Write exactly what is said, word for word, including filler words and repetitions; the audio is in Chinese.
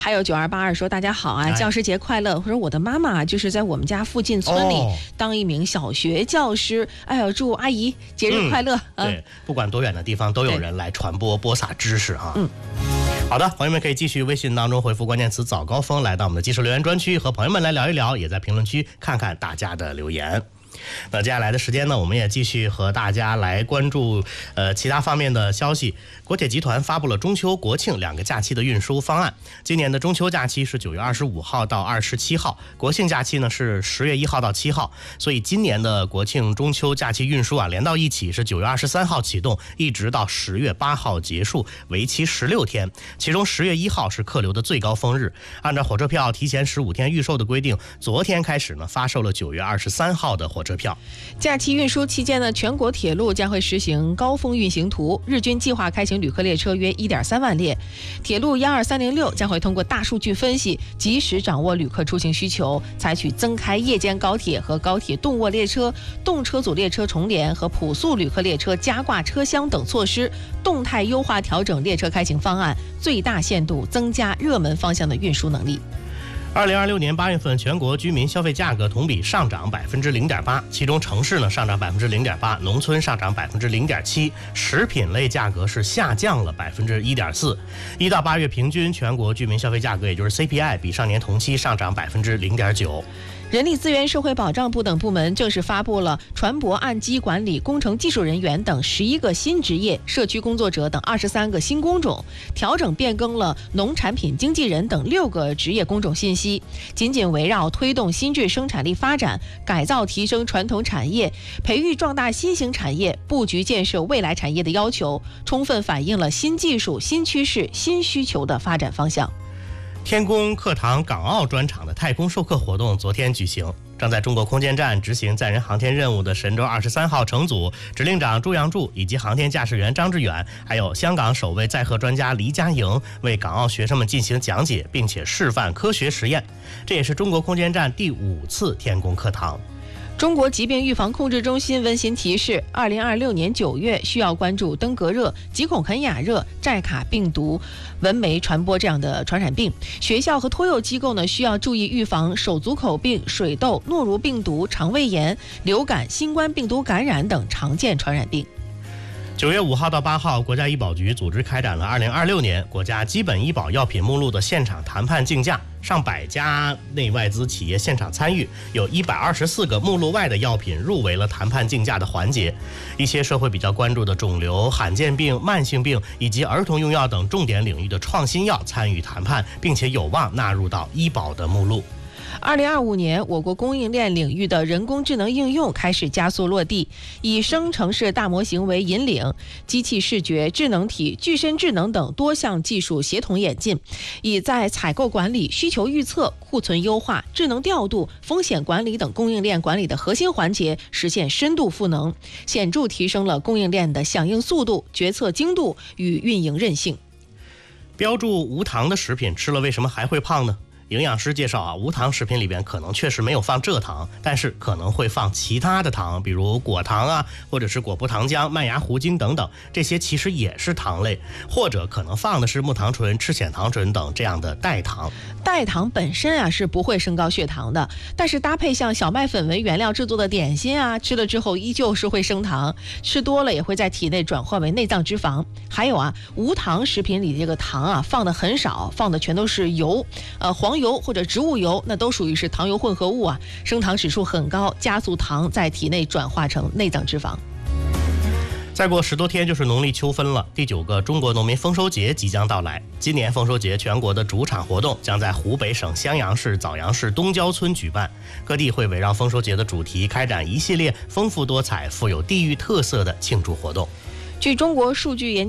还有九二八二说大家好啊， 哎教师节快乐！我说我的妈妈就是在我们家附近村里哦当一名小学教师，哎呦，祝阿姨节日快乐！ 嗯、对，不管多远的地方都有人来传播播撒知识哈。 嗯。 好的，朋友们可以继续微信当中回复关键词早高峰，来到我们的即时留言专区，和朋友们来聊一聊，也在评论区看看大家的留言。那接下来的时间呢，我们也继续和大家来关注呃其他方面的消息。国铁集团发布了中秋国庆两个假期的运输方案。今年的中秋假期是九月二十五号到二十七号，国庆假期呢是十月一号到七号。所以今年的国庆中秋假期运输啊连到一起是九月二十三号启动，一直到十月八号结束，为期十六天。其中十月一号是客流的最高峰日。按照火车票提前十五天预售的规定，昨天开始呢发售了九月二十三号的火车票。 假期运输期间呢，全国铁路将会实行高峰运行图，日均计划开行旅客列车约 一点三万列。铁路一二三零六将会通过大数据分析，及时掌握旅客出行需求，采取增开夜间高铁和高铁动卧列车、动车组列车重联和普速旅客列车加挂车厢等措施，动态优化调整列车开行方案，最大限度增加热门方向的运输能力。 二零二六年八月份，全国居民消费价格同比上涨百分之零点八，其中城市呢上涨百分之零点八，农村上涨百分之零点七，食品类价格是下降了百分之一点四。一到八月平均全国居民消费价格，也就是 C P I， 比上年同期上涨百分之零点九。 人力资源社会保障部等部门正式发布了船舶岸基管理、工程技术人员等十一个新职业、社区工作者等二十三个新工种，调整变更了农产品经纪人等六个职业工种信息，紧紧围绕推动新质生产力发展、改造提升传统产业、培育壮大新型产业、布局建设未来产业的要求，充分反映了新技术、新趋势、新需求的发展方向。 天宫课堂港澳专场的太空授课活动昨天举行，正在中国空间站执行载人航天任务的神舟二十三号乘组指令长朱杨柱以及航天驾驶员张志远，还有香港首位载荷专家黎佳莹为港澳学生们进行讲解，并且示范科学实验。这也是中国空间站第五次天宫课堂。 中国疾病预防控制中心温馨提示，二零二六年九月需要关注登革热、吉孔肯雅热、寨卡病毒、蚊媒传播这样的传染病。学校和托幼机构呢，需要注意预防手足口病、水痘、诺如病毒、肠胃炎、流感、新冠病毒感染等常见传染病。 九月五号到八号，国家医保局组织开展了二零二六年国家基本医保药品目录的现场谈判竞价，上百家内外资企业现场参与，有一百二十四个目录外的药品入围了谈判竞价的环节。一些社会比较关注的肿瘤、罕见病、慢性病以及儿童用药等重点领域的创新药参与谈判，并且有望纳入到医保的目录。 二零二五年，我国供应链领域的人工智能应用开始加速落地，以生成式大模型为引领，机器视觉、智能体、具身智能等多项技术协同演进，以在采购管理、需求预测、库存优化、智能调度、风险管理等供应链管理的核心环节实现深度赋能，显著提升了供应链的响应速度、决策精度与运营韧性。 标注无糖的食品吃了为什么还会胖呢？营养师介绍啊，无糖食品里边可能确实没有放蔗糖，但是可能会放其他的糖，比如果糖啊，或者是果葡糖浆、麦芽糊精等等，这些其实也是糖类，或者可能放的是木糖醇、赤藓糖醇等这样的代糖。 代糖本身啊是不会升高血糖的，但是搭配像小麦粉为原料制作的点心啊，吃了之后依旧是会升糖，吃多了也会在体内转化为内脏脂肪。还有啊，无糖食品里这个糖啊放的很少，放的全都是油，呃黄油或者植物油，那都属于是糖油混合物啊，升糖指数很高，加速糖在体内转化成内脏脂肪。 再过十多天就是农历秋分了，第九个中国农民丰收节即将到来。今年丰收节全国的主场活动将在湖北省襄阳市枣阳市东郊村举办，各地会围绕丰收节的主题开展一系列丰富多彩、富有地域特色的庆祝活动。 据中国数据研